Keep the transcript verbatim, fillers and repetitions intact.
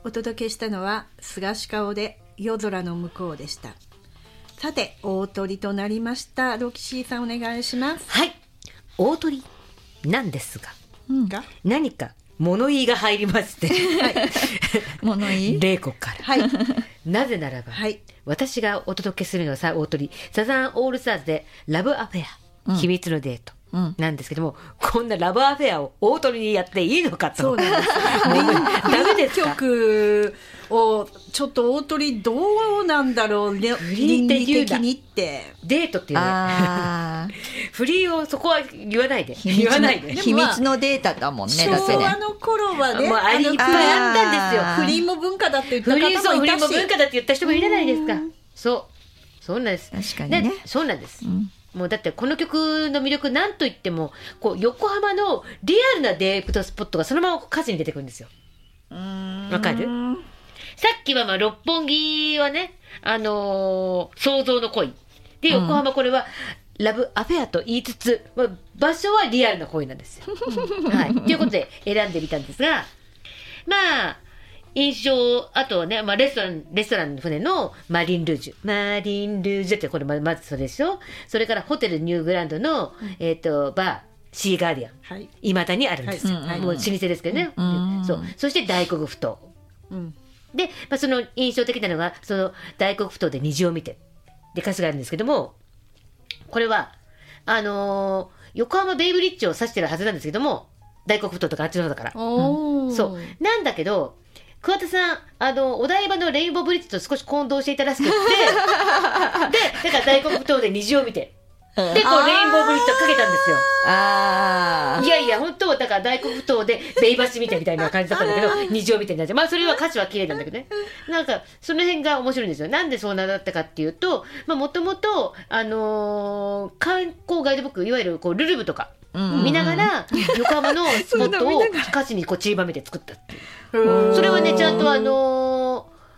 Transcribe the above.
お届けしたのは菅氏顔で夜空の向こうでした。さて大鳥となりました。ロキシーさんお願いします。 はい、大鳥なんですが、 うん、が何か物言いが入りまして、はい、 物言い玲子から、 はい、 なぜならば、はい、私がお届けするのはさ大鳥サザンオールスターズでラブアフェア、うん、秘密のデートなんですけども、うん、こんなラブアフェアを大鳥にやっていいのかと。 そうなんですダメですか。曲をちょっと大鳥どうなんだろう、倫理的にってデートっていうねフリーをそこは言わないで言わないで、 秘密のデータだもんね。 昭和の頃はね、 もうあれいっぱいあったんですよ。 不倫も文化だって言った方もいたし、 不倫も文化だって言った人もいるじゃないですか。そうそうなんです。 確かにね、 そうなんです、うん、もうだってこの曲の魅力なんといってもこう横浜のリアルなデートスポットがそのまま歌詞に出てくるんですよ。わかる？さっきはまあ六本木はね、あのー、想像の恋で、横浜これはラブアフェアと言いつつ、まあ、場所はリアルな恋なんですよ。はい、ということで選んでみたんですが、まあ印象、あとはね、まあ、レストランレストランの船のマリンルージュマリンルージュってこれまずそれでしょ。それからホテルニューグランドの、えー、とバーシーガーディアン、はい、未だにあるんですよ、はい、もう老舗ですけどね、うんうん、そうそして大黒ふ頭、うんで、まあ、その印象的なのがその大黒ふ頭で虹を見てで歌詞があるんですけども、これはあのー、横浜ベイブリッジを指してるはずなんですけども、大黒ふ頭とかあっちの方だから、うん、そうなんだけど桑田さん、あのお台場のレインボーブリッジと少し混同していたらしくってで、だから大黒ふ頭で虹を見てで、こうレインボーブリッジをかけたんですよ。あいやいや、本当はだから大黒ふ頭でベイバシみたいみたいな感じだったんだけど、虹を見てになっちゃう。まあそれは歌詞は綺麗なんだけどね。なんかその辺が面白いんですよ。なんでそうなったかっていうと、まあもともとあのー、観光ガイドブック、いわゆるこうルルブとか見ながら横浜のスポットを歌詞にこう散りばめて作ったっていう。それはねちゃんとあのー